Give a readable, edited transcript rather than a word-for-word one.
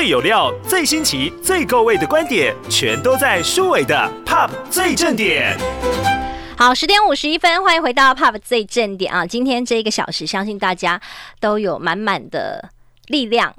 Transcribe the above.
最有料、最新奇、最够味的观点，全都在舒伟的 Pop 最正点。 好，10点51分，欢迎回到 Pop 最正点啊！今天这一个小时，相信大家都有满满的力量